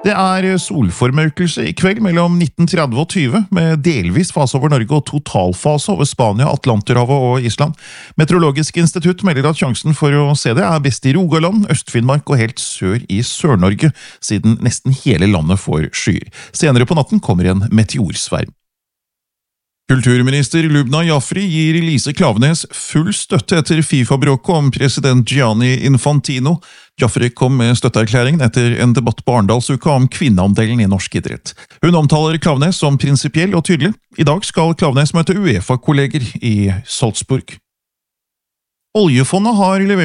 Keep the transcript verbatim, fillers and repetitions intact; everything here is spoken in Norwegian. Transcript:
Det er solformørkelse i kveld mellom nitten tretti og tjue, med delvis fase over Norge og totalfase over Spania, Atlanterhavet og Island. Meteorologisk institutt melder at sjansen for å se det er best i Rogaland, Øst-Finnmark og helt sør i Sør-Norge, siden nesten hele landet får skyer. Senere på natten kommer en meteorsverm. Kulturminister Lubna Jafri gir Lise Klaveness full støtte etter FIFA-bråket om president Gianni Infantino. Jafri kom med støtteerklæringen etter en debatt på Arendalsuka om kvinneandelen i norsk idrett. Hun omtaler Klaveness som prinsipiell og tydelig. I dag skal Klaveness møte UEFA-kolleger i Salzburg. Oljefondet har levert